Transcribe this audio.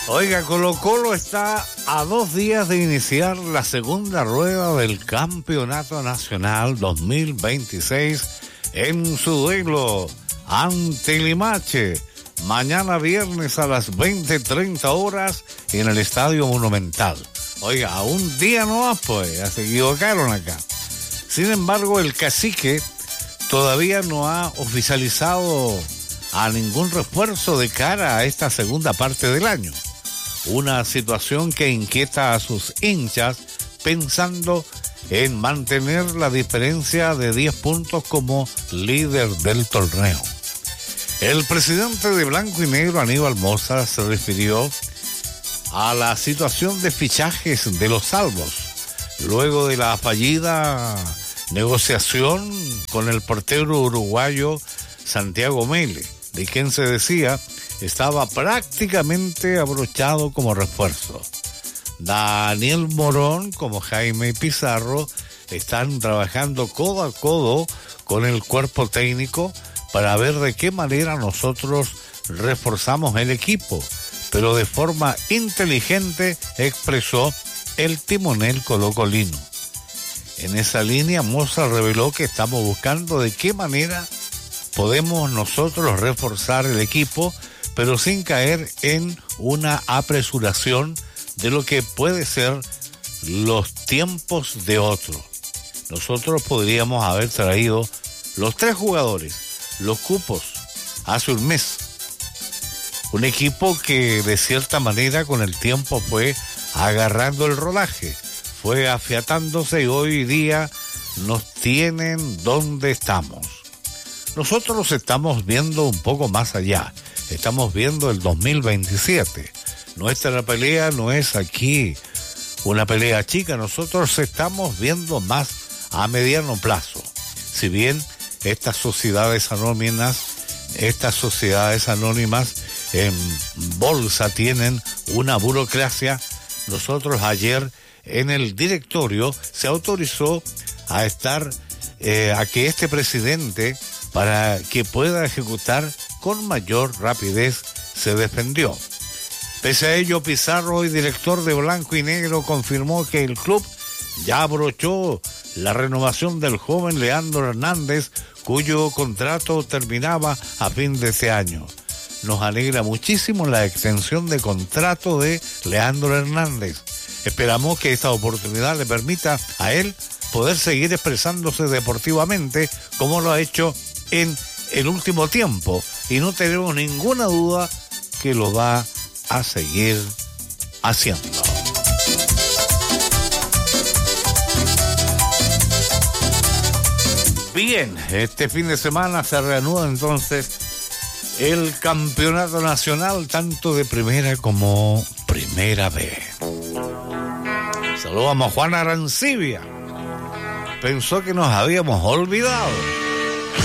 Oiga, Colo-Colo está a 2 días de iniciar la segunda rueda del Campeonato Nacional 2026 en su duelo ante Limache. Mañana viernes a las 20:30 horas en el Estadio Monumental. Oiga, a un día nomás, pues, ya se equivocaron acá. Sin embargo, el Cacique todavía no ha oficializado a ningún refuerzo de cara a esta segunda parte del año. Una situación que inquieta a sus hinchas pensando en mantener la diferencia de 10 puntos como líder del torneo. El presidente de Blanco y Negro, Aníbal Mosa, se refirió a la situación de fichajes de los salvos, luego de la fallida negociación con el portero uruguayo Santiago Mele, de quien se decía estaba prácticamente abrochado como refuerzo. Daniel Morón como Jaime Pizarro están trabajando codo a codo con el cuerpo técnico para ver de qué manera nosotros reforzamos el equipo, pero de forma inteligente, expresó el timonel colocolino. En esa línea, Moza reveló que estamos buscando de qué manera podemos nosotros reforzar el equipo, pero sin caer en una apresuración de lo que puede ser los tiempos de otro. Nosotros podríamos haber traído los 3 jugadores, los cupos, hace un mes. Un equipo que de cierta manera con el tiempo fue agarrando el rodaje, fue afiatándose y hoy día nos tienen donde estamos. Nosotros estamos viendo un poco más allá. Estamos viendo el 2027. Nuestra pelea no es aquí una pelea chica. Nosotros estamos viendo más a mediano plazo. Si bien estas sociedades anónimas en bolsa tienen una burocracia, nosotros ayer en el directorio se autorizó a que este presidente, para que pueda ejecutar con mayor rapidez, se defendió. Pese a ello, Pizarro, hoy director de Blanco y Negro, confirmó que el club ya abrochó la renovación del joven Leandro Hernández, cuyo contrato terminaba a fin de este año. Nos alegra muchísimo la extensión de contrato de Leandro Hernández. Esperamos que esta oportunidad le permita a él poder seguir expresándose deportivamente como lo ha hecho en el último tiempo, y no tenemos ninguna duda que lo va a seguir haciendo. Bien, este fin de semana se reanuda entonces el campeonato nacional, tanto de primera como primera B. Saludamos a Juan Arancibia. Pensó que nos habíamos olvidado.